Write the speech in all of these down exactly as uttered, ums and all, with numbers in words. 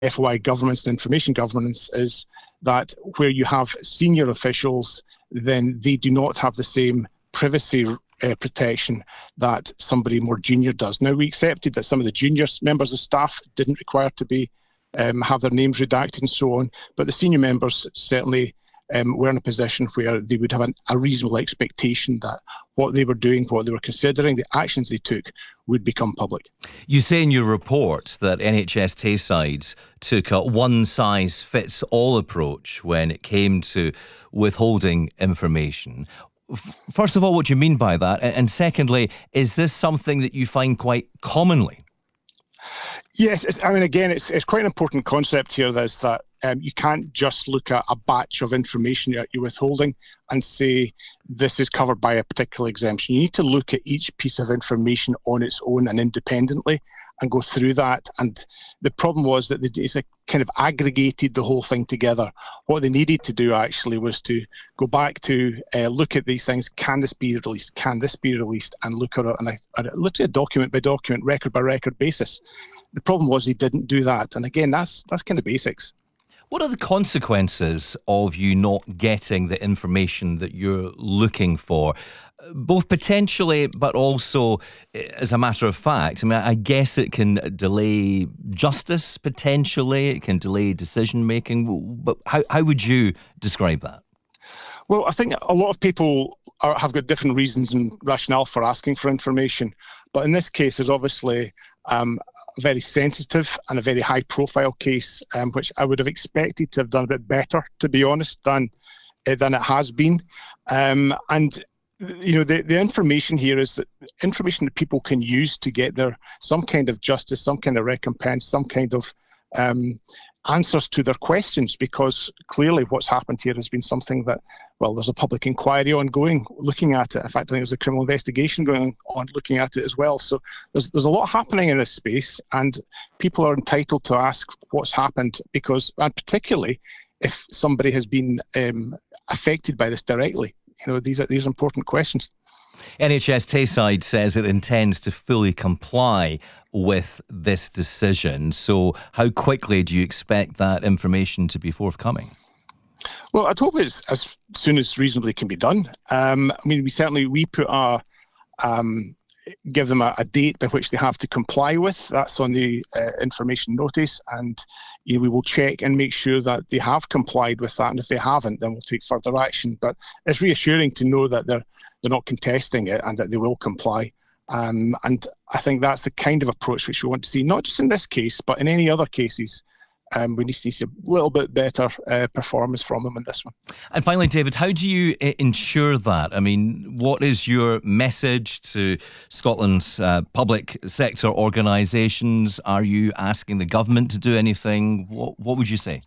F O I governance and information governance is that where you have senior officials, then they do not have the same privacy uh, protection that somebody more junior does. Now, we accepted that some of the junior members of staff didn't require to be um, have their names redacted and so on, but the senior members certainly um, were in a position where they would have an, a reasonable expectation that what they were doing, what they were considering, the actions they took would become public. You say in your report that N H S Tayside took a one-size-fits-all approach when it came to withholding information. F- First of all, what do you mean by that? And secondly, is this something that you find quite commonly? Yes, it's, I mean, again, it's it's quite an important concept here, is that um, you can't just look at a batch of information that you're withholding and say this is covered by a particular exemption. You need to look at each piece of information on its own and independently and go through that. And the problem was that they kind of aggregated the whole thing together. What they needed to do actually was to go back to uh, look at these things. Can this be released? Can this be released? And look at it on a, on a literally a document by document, record by record basis. The problem was they didn't do that. And again, that's that's kind of basics. What are the consequences of you not getting the information that you're looking for? Both potentially, but also as a matter of fact. I mean, I guess it can delay justice, potentially. It can delay decision-making. But how, how would you describe that? Well, I think a lot of people are, have got different reasons and rationale for asking for information. But in this case, there's obviously um, a very sensitive and a very high-profile case, um, which I would have expected to have done a bit better, to be honest, than, uh, than it has been. Um, and You know, the, the information here is that information that people can use to get their some kind of justice, some kind of recompense, some kind of um, answers to their questions, because clearly what's happened here has been something that, well, there's a public inquiry ongoing looking at it. In fact, I think there's a criminal investigation going on looking at it as well. So there's there's a lot happening in this space, and people are entitled to ask what's happened, because, and particularly if somebody has been um, affected by this directly. You know, these are these are important questions. N H S Tayside says it intends to fully comply with this decision. So how quickly do you expect that information to be forthcoming? Well, I'd hope it's as soon as reasonably can be done. Um, I mean, we certainly, we put our, um, give them a, a date by which they have to comply with. That's on the uh, information notice, and you know, we will check and make sure that they have complied with that. And if they haven't, then we'll take further action. But it's reassuring to know that they're they're not contesting it and that they will comply. Um, and I think that's the kind of approach which we want to see, not just in this case, but in any other cases. Um, we need to see a little bit better uh, performance from them in this one. And finally, David, how do you uh, ensure that? I mean, what is your message to Scotland's uh, public sector organisations? Are you asking the government to do anything? What, what would you say?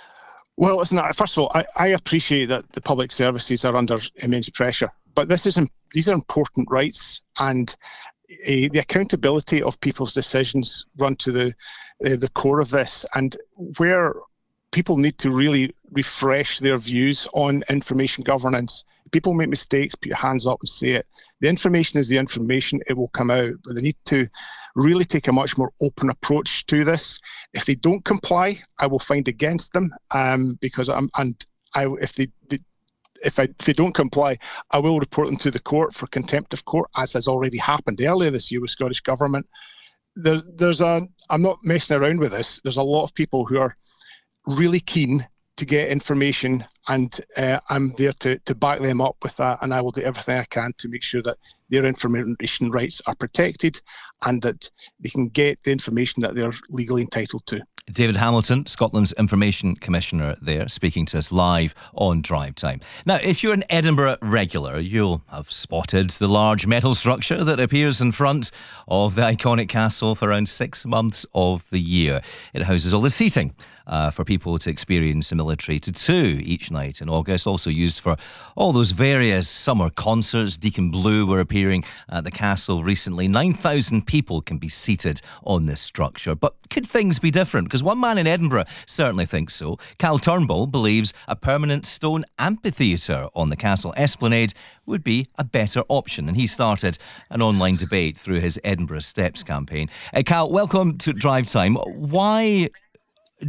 Well, listen, first of all, I, I appreciate that the public services are under immense pressure, but this is these are important rights, and uh, the accountability of people's decisions run to the uh, the core of this, and where people need to really refresh their views on information governance. People make mistakes, put your hands up and say it. The information is the information, it will come out, but they need to really take a much more open approach to this. If they don't comply, I will find against them, um, because I'm, and I, if they, they If, I, if they don't comply, I will report them to the court for contempt of court, as has already happened earlier this year with Scottish Government. There, there's a, I'm not messing around with this. There's a lot of people who are really keen to get information, and uh, I'm there to, to back them up with that, and I will do everything I can to make sure that their information rights are protected and that they can get the information that they're legally entitled to. David Hamilton, Scotland's Information Commissioner there, speaking to us live on Drive Time. Now, if you're an Edinburgh regular, you'll have spotted the large metal structure that appears in front of the iconic castle for around six months of the year. It houses all the seating uh, for people to experience a military tattoo each night in August, also used for all those various summer concerts. Deacon Blue were appearing at the castle recently. nine thousand people can be seated on this structure. But could things be different? Because one man in Edinburgh certainly thinks so. Cal Turnbull believes a permanent stone amphitheatre on the castle esplanade would be a better option, and he started an online debate through his Edinburgh Steps campaign. Uh, Cal, welcome to Drive Time. Why